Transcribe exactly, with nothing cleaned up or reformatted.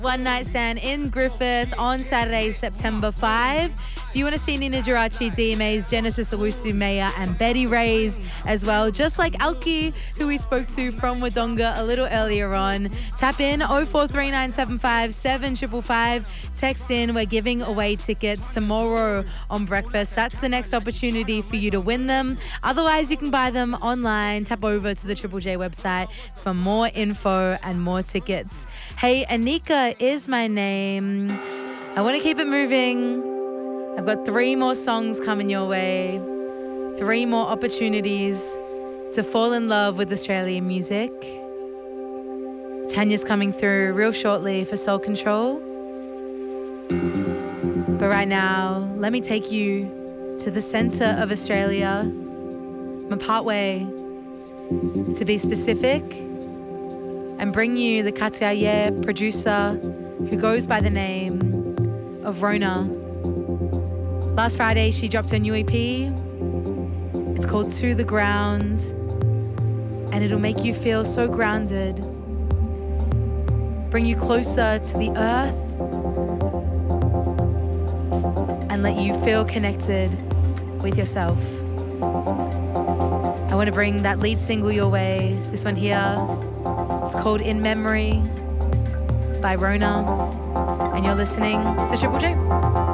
One Night Stand in Griffith on Saturday, September fifth. If you want to see Nina Geraci, D M As, Genesis Owusu, Maya, and Betty Reyes as well, just like Alki, who we spoke to from Wodonga a little earlier on. Tap in oh four three nine seven five seven five five five. Text in. We're giving away tickets tomorrow on Breakfast. That's the next opportunity for you to win them. Otherwise, you can buy them online. Tap over to the Triple J website. It's for more info and more tickets. Hey, Anika is my name. I want to keep it moving. I've got three more songs coming your way, three more opportunities to fall in love with Australian music. Tanya's coming through real shortly for Soul Control. But right now, let me take you to the centre of Australia, Mapatwe, to be specific, and bring you the Katiaye producer who goes by the name of Rona. Last Friday, she dropped her new E P. It's called To The Ground, and it'll make you feel so grounded, bring you closer to the earth, and let you feel connected with yourself. I want to bring that lead single your way. This one here, it's called In Memory by Rona, and you're listening to Triple J.